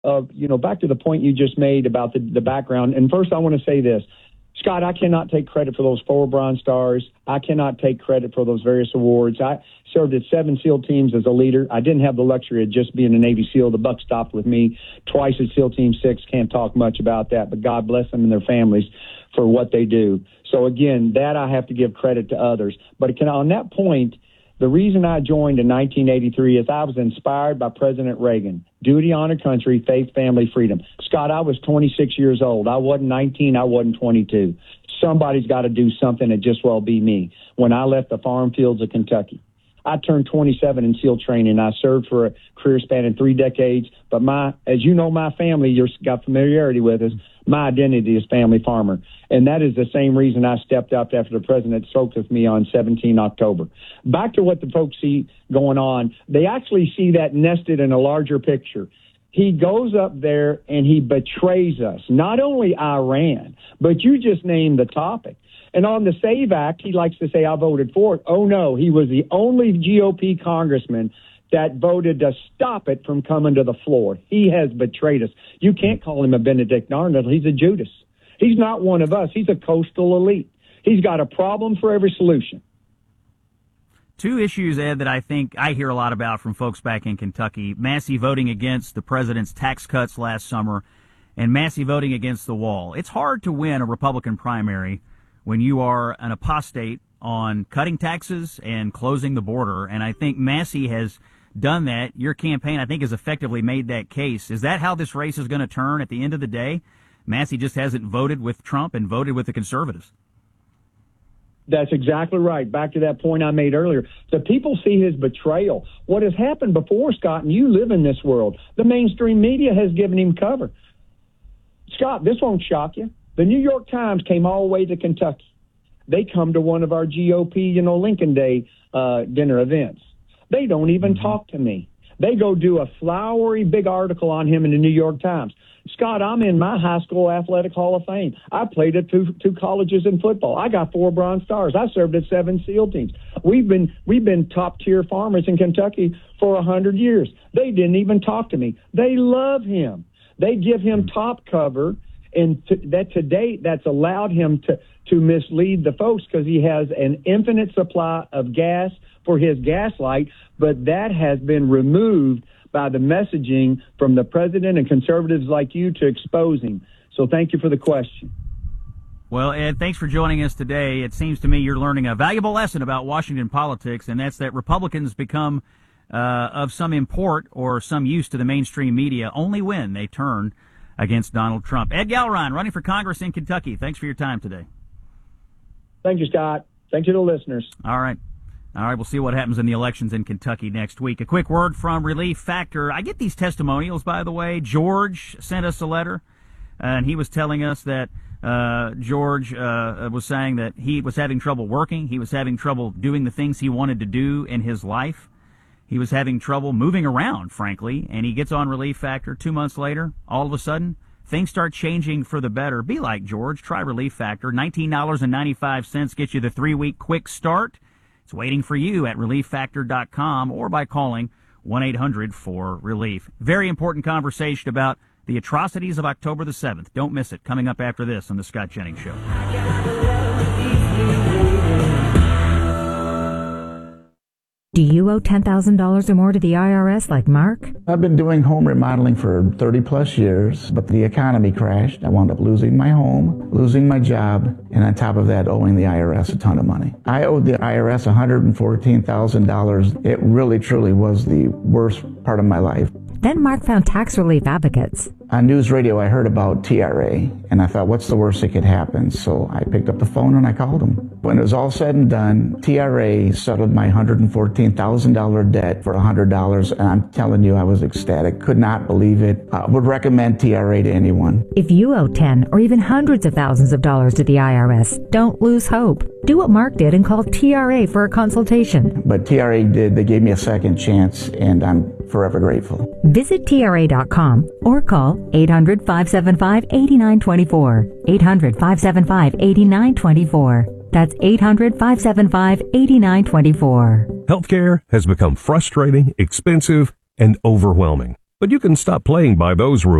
back to the point you just made about the background. And first, I want to say this. Scott, I cannot take credit for those 4 Bronze Stars. I cannot take credit for those various awards. I served at 7 SEAL teams as a leader. I didn't have the luxury of just being a Navy SEAL. The buck stopped with me twice at SEAL Team 6. Can't talk much about that, but God bless them and their families for what they do. So, again, that I have to give credit to others. But on that point, the reason I joined in 1983 is I was inspired by President Reagan. Duty, honor, country, faith, family, freedom. Scott, I was 26 years old. I wasn't 19. I wasn't 22. Somebody's got to do something that just well be me. When I left the farm fields of Kentucky, I turned 27 in SEAL training. I served for a career span in 3 decades. But as you know, my family, you've got familiarity with us. My identity is family farmer. And that is the same reason I stepped up after the president spoke with me on 17 October. Back to what the folks see going on. They actually see that nested in a larger picture. He goes up there and he betrays us, not only Iran, but you just named the topic. And on the SAVE Act, he likes to say, I voted for it. Oh, no, he was the only GOP congressman that voted to stop it from coming to the floor. He has betrayed us. You can't call him a Benedict Arnold. He's a Judas. He's not one of us. He's a coastal elite. He's got a problem for every solution. 2 issues, Ed, that I think I hear a lot about from folks back in Kentucky. Massey voting against the president's tax cuts last summer and Massey voting against the wall. It's hard to win a Republican primary when you are an apostate on cutting taxes and closing the border. And I think Massey has done that. Your campaign, I think, has effectively made that case. Is that how this race is going to turn at the end of the day? Massey just hasn't voted with Trump and voted with the conservatives. That's exactly right. Back to that point I made earlier. The people see his betrayal. What has happened before, Scott, and you live in this world, the mainstream media has given him cover. Scott, this won't shock you. The New York Times came all the way to Kentucky. They come to one of our GOP, Lincoln Day dinner events. They don't even talk to me. They go do a flowery big article on him in the New York Times. Scott, I'm in my high school athletic hall of fame. I played at two colleges in football. I got 4 Bronze Stars. I served at 7 SEAL teams. We've been top tier farmers in Kentucky for 100 years. They didn't even talk to me. They love him. They give him top cover, and to date, that's allowed him to mislead the folks because he has an infinite supply of gas for his gaslight, but that has been removed by the messaging from the president and conservatives like you to expose him. So thank you for the question. Well, Ed, thanks for joining us today. It seems to me you're learning a valuable lesson about Washington politics, and that's that Republicans become of some import or some use to the mainstream media only when they turn against Donald Trump. Ed Gallrein, running for Congress in Kentucky. Thanks for your time today. Thank you, Scott. Thank you to the listeners. All right, we'll see what happens in the elections in Kentucky next week. A quick word from Relief Factor. I get these testimonials, by the way. George sent us a letter, and he was telling us that George was saying that he was having trouble working. He was having trouble doing the things he wanted to do in his life. He was having trouble moving around, frankly, and he gets on Relief Factor. 2 months later, all of a sudden, things start changing for the better. Be like George. Try Relief Factor. $19.95 gets you the 3-week quick start. It's waiting for you at ReliefFactor.com or by calling 1-800-4RELIEF. Very important conversation about the atrocities of October the 7th. Don't miss it. Coming up after this on The Scott Jennings Show. Do you owe $10,000 or more to the IRS like Mark? I've been doing home remodeling for 30 plus years, but the economy crashed. I wound up losing my home, losing my job, and on top of that, owing the IRS a ton of money. I owed the IRS $114,000. It really, truly was the worst part of my life. Then Mark found Tax Relief Advocates. On news radio, I heard about TRA, and I thought, what's the worst that could happen? So I picked up the phone and I called them. When it was all said and done, TRA settled my $114,000 debt for $100, and I'm telling you, I was ecstatic. Could not believe it. I would recommend TRA to anyone. If you owe 10 or even hundreds of thousands of dollars to the IRS, don't lose hope. Do what Mark did and call TRA for a consultation. But TRA did. They gave me a second chance, and I'm forever grateful. Visit TRA.com or call 800-575-8924. 800-575-8924. That's 800-575-8924. Healthcare has become frustrating, expensive, and overwhelming. But you can stop playing by those rules